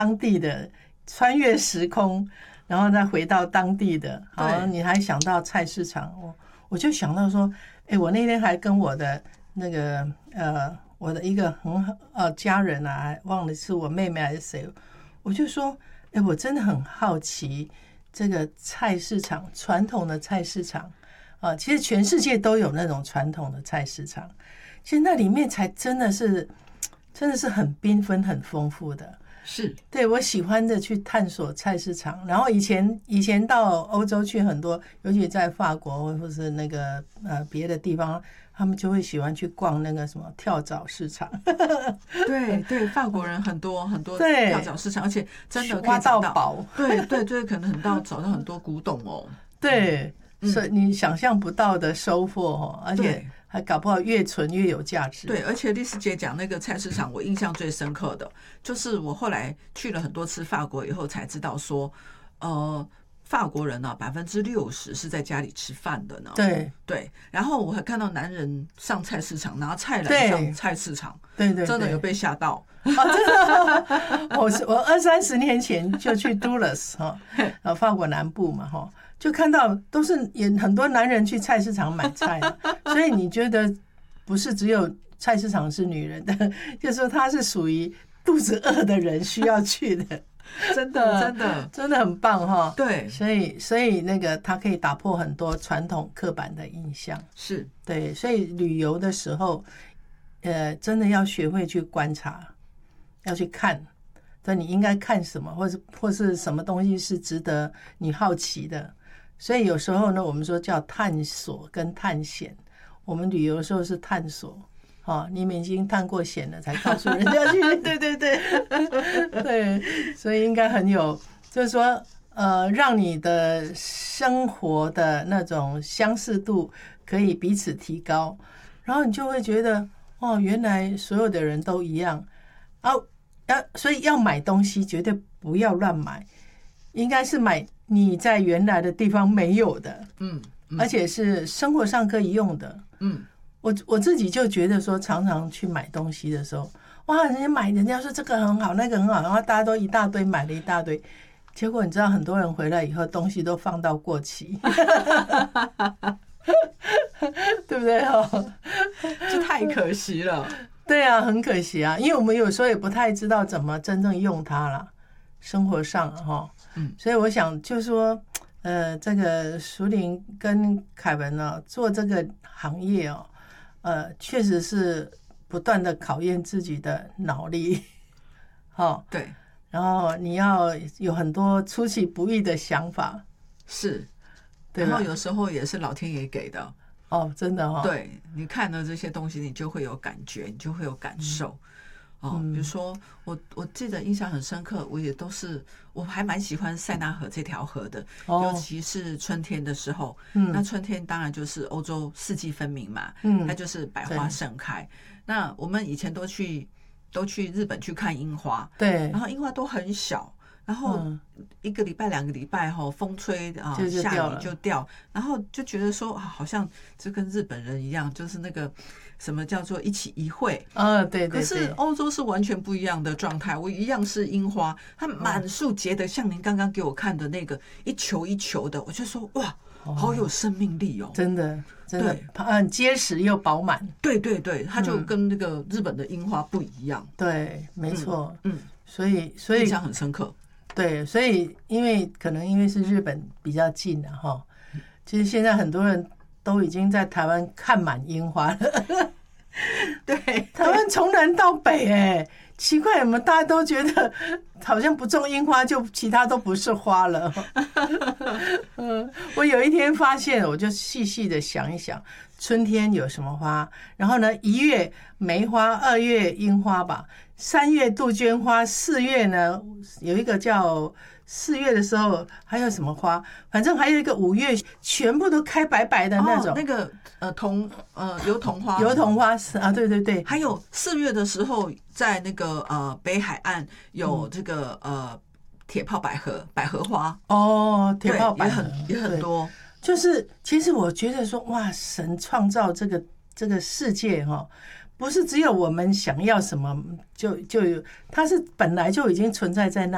当地的，穿越时空，然后再回到当地的。好，你还想到菜市场，我就想到说，我那天还跟我的那个我的一个家人啊，忘了是我妹妹还是谁，我就说，我真的很好奇这个菜市场，传统的菜市场其实全世界都有那种传统的菜市场，其实那里面才真的是很缤纷、很丰富的。 是， 对，我喜欢的去探索菜市场，然后以前到欧洲去很多，尤其在法国或是那个别的地方，他们就会喜欢去逛那个什么跳蚤市场。 对对，法国人很多跳蚤市场，而且真的可以挖到宝。 对对对，可能找到很多古董哦。 对，所以你想象不到的收获而且还搞不好越存越有价值。 对，而且丽丝姐讲那个菜市场，我印象最深刻的就是我后来去了很多次法国以后才知道说，法国人呢60%是在家里吃饭的呢。 对对，然后我还看到男人上菜市场拿菜篮上菜市场， 对， 真的有被吓到。 真的，我20-30年前就去杜勒斯法国南部嘛就看到都是也很多男人去菜市场买菜所以你觉得不是只有菜市场是女人的，就是说它是属于肚子饿的人需要去的。 真的很棒对， 所以那个它可以打破很多传统刻板的印象。 是， 对，所以旅游的时候真的要学会去观察，要去看，所以你应该看什么，或是什么东西是值得你好奇的。所以有时候呢，我们说叫探索跟探险。我们旅游的时候是探索，你们已经探过险了，才告诉人家去。对对对，对，所以应该很有，就是说，让你的生活的那种相似度可以彼此提高，然后你就会觉得，原来所有的人都一样所以要买东西绝对不要乱买，应该是买你在原来的地方没有的，而且是生活上可以用的，我自己就觉得说，常常去买东西的时候，哇，人家说这个很好，那个很好，然后大家都一大堆买了一大堆，结果你知道很多人回来以后东西都放到过期，对不对这太可惜了。 对啊，很可惜啊，因为我们有时候也不太知道怎么真正用它了，生活上所以我想就是说，这个淑玲跟凯文做这个行业确实是不断的考验自己的脑力， 对， 然后你要有很多出其不意的想法， 是， 对， 然后有时候也是老天爷给的。 真的对，你看了这些东西，你就会有感觉，你就会有感受。比如说我记得印象很深刻，我还蛮喜欢塞纳河这条河的，尤其是春天的时候。那春天当然就是欧洲四季分明嘛，它就是百花盛开。那我们以前都去日本去看樱花， 对， 然后樱花都很小。然后1个礼拜2个礼拜风吹下雨就掉，然后就觉得说好像就跟日本人一样，就是那个什么叫做一期一会对。 可是欧洲是完全不一样的状态，我一样是樱花，它满树结的，像您刚刚给我看的那个一球一球的，我就说哇，好有生命力真的，很结实又饱满。 对对对，它就跟那个日本的樱花不一样。 对，没错。所以印象很深刻。 对，所以因为是日本比较近的其实现在很多人都已经在台湾看满樱花了。 对， 台湾从南到北奇怪，我们大家都觉得好像不种樱花就其他都不是花了。我有一天发现，我就细细的想一想，春天有什么花，然后呢1月梅花，2月樱花吧，3月杜鹃花，4月呢有一个叫4月的时候还有什么花，反正还有一个5月全部都开白白的那种， 那个油桐花， 油桐花对对对， 还有4月的时候在那个北海岸有这个铁炮百合花铁炮百合也很多。 就是其实我觉得说，哇，神创造这个世界不是只有我们想要什么就有，它是本来就已经存在在那